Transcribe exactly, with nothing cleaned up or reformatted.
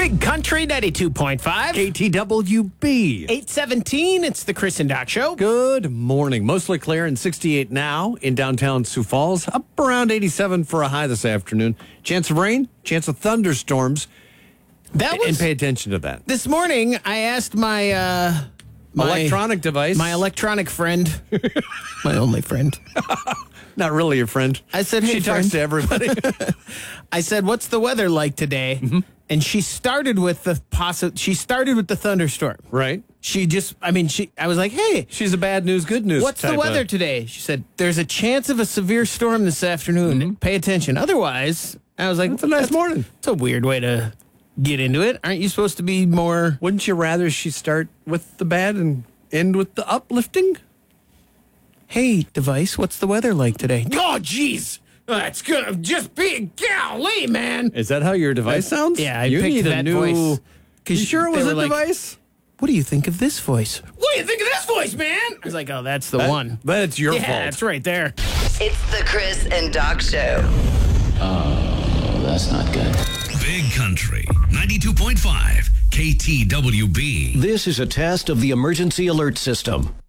Big Country ninety-two point five. K T W B. eight seventeen, it's the Chris and Doc Show. Good morning. Mostly clear and sixty-eight now in downtown Sioux Falls. Up around eighty-seven for a high this afternoon. Chance of rain, chance of thunderstorms. That was, and pay attention to that. This morning, I asked my... Uh, my electronic device. My electronic friend. My only friend. Not really your friend. I said, hey, She friend. talks to everybody. I said, what's the weather like today? Mm-hmm. And she started with the possi- She started with the thunderstorm. Right. She just, I mean, she. I was like, hey. She's a bad news, good news. What's the type weather of- today? She said, there's a chance of a severe storm this afternoon. Mm-hmm. Pay attention. Otherwise, I was like, It's a nice morning. It's a weird way to get into it. Aren't you supposed to be more... Wouldn't you rather she start with the bad and end with the uplifting? Hey, device, what's the weather like today? Oh, jeez. That's gonna just be golly, man. Is that how your device sounds? Yeah, I you picked need a that new... voice. You sure it they was were a like, device? What do you think of this voice? What do you think of this voice, man? I was like, oh, that's the That- one. But it's your Yeah, fault. it's right there. It's the Chris and Doc Show. Oh, that's not good. Big Country ninety-two point five K T W B. This is a test of the emergency alert system.